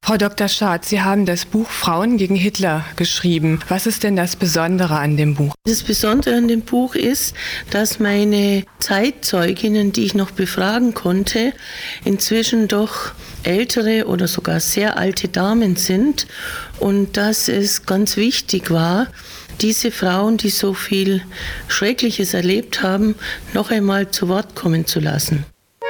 Frau Dr. Schardt, Sie haben das Buch Frauen gegen Hitler geschrieben. Was ist denn das Besondere an dem Buch? Das Besondere an dem Buch ist, dass meine Zeitzeuginnen, die ich noch befragen konnte, inzwischen doch ältere oder sogar sehr alte Damen sind und dass es ganz wichtig war, diese Frauen, die so viel Schreckliches erlebt haben, noch einmal zu Wort kommen zu lassen.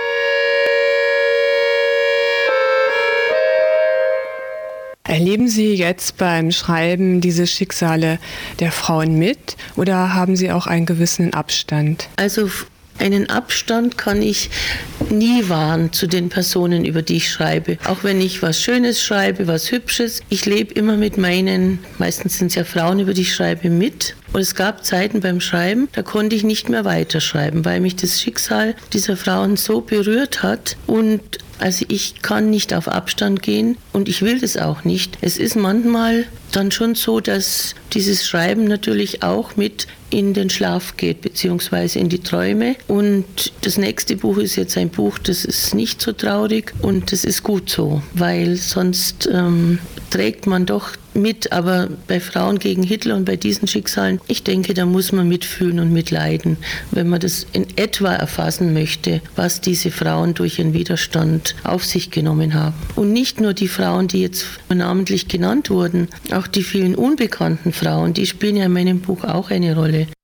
Erleben Sie jetzt beim Schreiben diese Schicksale der Frauen mit oder haben Sie auch einen gewissen Abstand? Also einen Abstand kann ich nie wahren zu den Personen, über die ich schreibe. Auch wenn ich was Schönes schreibe, was Hübsches. Ich lebe immer mit meinen, meistens sind es ja Frauen, über die ich schreibe, mit. Und es gab Zeiten beim Schreiben, da konnte ich nicht mehr weiterschreiben, weil mich das Schicksal dieser Frauen so berührt hat. Und also ich kann nicht auf Abstand gehen und ich will das auch nicht. Es ist manchmal dann schon so, dass dieses Schreiben natürlich auch mit in den Schlaf geht, beziehungsweise in die Träume. Und das nächste Buch ist jetzt ein Buch, das ist nicht so traurig und das ist gut so, weil sonst trägt man doch mit, aber bei Frauen gegen Hitler und bei diesen Schicksalen, ich denke, da muss man mitfühlen und mitleiden, wenn man das in etwa erfassen möchte, was diese Frauen durch ihren Widerstand auf sich genommen haben. Und nicht nur die Frauen, die jetzt namentlich genannt wurden, auch die vielen unbekannten Frauen, die spielen ja in meinem Buch auch eine Rolle.